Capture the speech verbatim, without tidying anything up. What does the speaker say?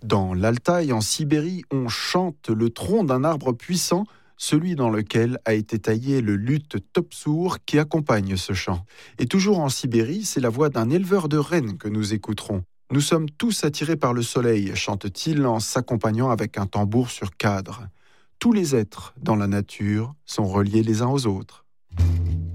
Dans l'Altaï, en Sibérie, on chante le tronc d'un arbre puissant, celui dans lequel a été taillé le luth topsour qui accompagne ce chant. Et toujours en Sibérie, c'est la voix d'un éleveur de rennes que nous écouterons. Nous sommes tous attirés par le soleil, chante-t-il en s'accompagnant avec un tambour sur cadre. Tous les êtres dans la nature sont reliés les uns aux autres.